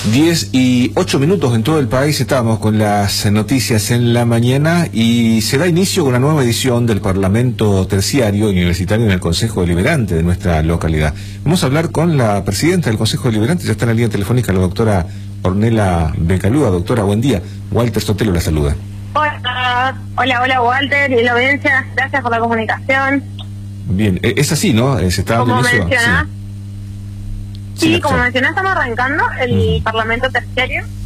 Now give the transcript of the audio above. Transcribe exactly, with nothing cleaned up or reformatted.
Diez y ocho minutos en todo el país. Estamos con las noticias en la mañana y se da inicio a una nueva edición del Parlamento Terciario Universitario en el Consejo Deliberante de nuestra localidad. Vamos a hablar con la presidenta del Consejo Deliberante. Ya está en la línea telefónica la doctora Ornella Becalúa. Doctora, buen día. Walter Sotelo la saluda. Hola, hola, hola Walter y la audiencia. Gracias por la comunicación. Bien, es así, ¿no? Se está dando Como inicio. mencionás, Sí, sí, sí, como sí. mencionás, estamos arrancando el Mm. Parlamento Terciario